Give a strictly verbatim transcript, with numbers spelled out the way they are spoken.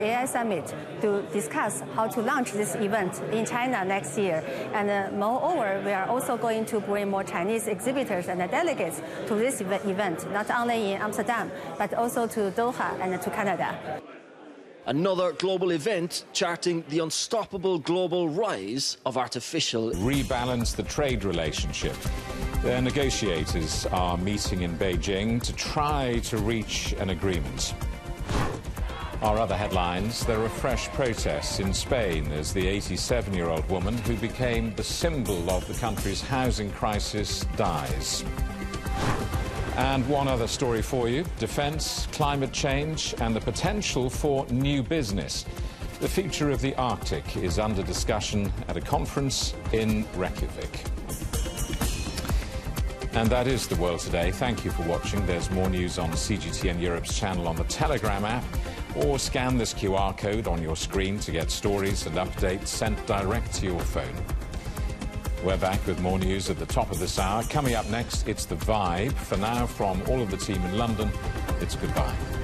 A I Summit to discuss how to launch this event in China next year. And uh, moreover, we are also going to bring more Chinese exhibitors and delegates to this event, not only in Amsterdam, but also to Doha and to Canada. Another global event charting the unstoppable global rise of artificial. Rebalance the trade relationship. Their negotiators are meeting in Beijing to try to reach an agreement. Our other headlines, there are fresh protests in Spain as the eighty-seven-year-old woman who became the symbol of the country's housing crisis dies. And one other story for you, defence, climate change and the potential for new business. The future of the Arctic is under discussion at a conference in Reykjavik. And that is The World Today. Thank you for watching. There's more news on C G T N Europe's channel on the Telegram app, or scan this Q R code on your screen to get stories and updates sent direct to your phone. We're back with more news at the top of this hour. Coming up next, it's The Vibe. For now, from all of the team in London, it's goodbye.